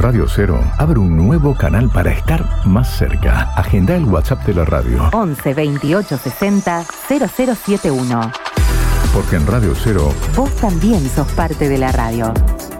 Radio 0 abre un nuevo canal para estar más cerca. Agenda el WhatsApp de la radio. 11 28 60 0071. Porque en Radio 0 vos también sos parte de la radio.